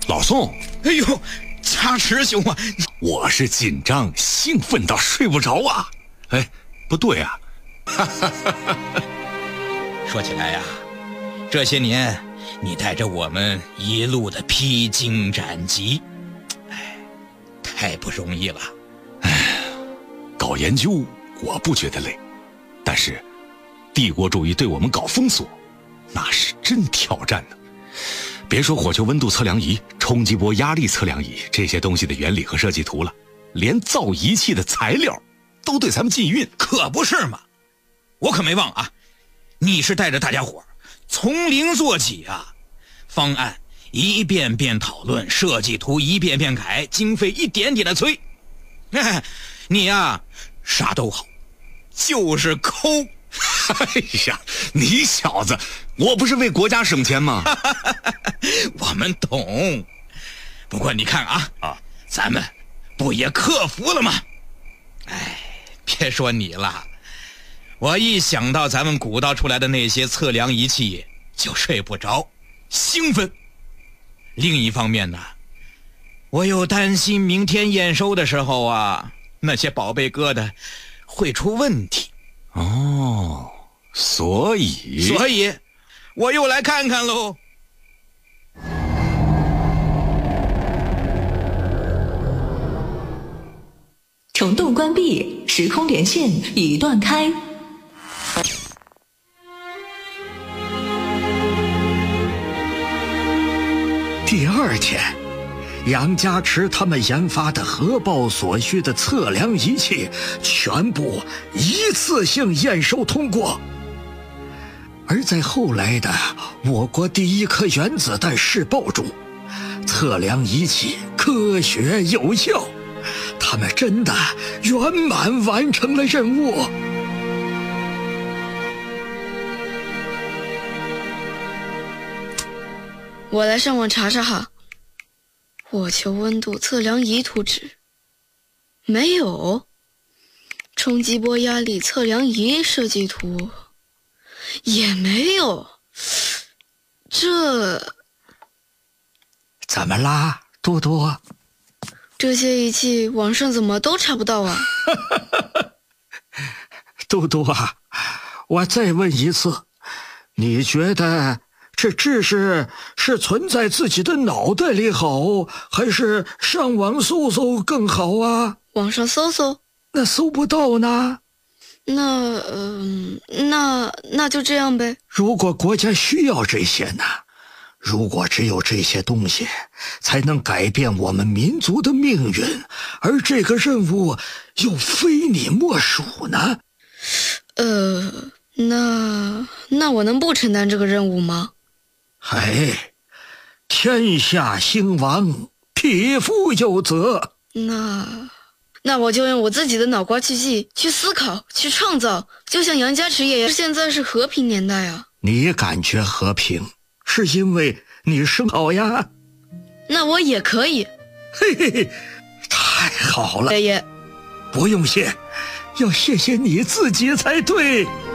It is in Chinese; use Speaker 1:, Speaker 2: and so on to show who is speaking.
Speaker 1: 老宋，
Speaker 2: 哎呦，加持兄啊，
Speaker 1: 我是紧张兴奋到睡不着啊。哎，不对啊。
Speaker 2: 说起来呀，这些年你带着我们一路的披荆斩棘，哎，太不容易了。
Speaker 1: 搞研究我不觉得累，但是帝国主义对我们搞封锁，那是真挑战呢。别说火球温度测量仪、冲击波压力测量仪这些东西的原理和设计图了，连造仪器的材料都对咱们禁运。
Speaker 2: 可不是嘛，我可没忘啊，你是带着大家伙从零做起啊，方案一遍遍讨论，设计图一遍遍改，经费一点点的催。你呀，啥都好，就是抠。
Speaker 1: 哎呀，你小子，我不是为国家省钱吗？
Speaker 2: 我们懂，不过你看啊，咱们不也克服了吗？哎，别说你了，我一想到咱们鼓捣出来的那些测量仪器就睡不着，兴奋。另一方面呢，我又担心明天验收的时候啊，那些宝贝疙瘩会出问题。
Speaker 1: 哦，所以
Speaker 2: 我又来看看喽。
Speaker 3: 虫洞关闭，时空连线已断开。
Speaker 4: 第二天，杨家池他们研发的核爆所需的测量仪器全部一次性验收通过。而在后来的我国第一颗原子弹试爆中，测量仪器科学有效，他们真的圆满完成了任务。
Speaker 5: 我来上网查查哈，火球温度测量仪图纸没有，冲击波压力测量仪设计图也没有，这
Speaker 4: 怎么啦，多多？
Speaker 5: 这些仪器网上怎么都查不到啊？
Speaker 4: 多多啊，我再问一次，你觉得这知识是存在自己的脑袋里好，还是上网搜搜更好啊？
Speaker 5: 网上搜搜？
Speaker 4: 那搜不到呢？
Speaker 5: 那就这样呗。
Speaker 4: 如果国家需要这些呢？如果只有这些东西才能改变我们民族的命运，而这个任务又非你莫属呢？
Speaker 5: 那我能不承担这个任务吗？
Speaker 4: 哎，天下兴亡，匹夫有责。
Speaker 5: 那我就用我自己的脑瓜去记，去思考，去创造，就像杨家池爷爷。现在是和平年代啊。
Speaker 4: 你感觉和平，是因为你生好呀？
Speaker 5: 那我也可以。
Speaker 4: 嘿嘿嘿，太好了。
Speaker 5: 爷爷，
Speaker 4: 不用谢，要谢谢你自己才对。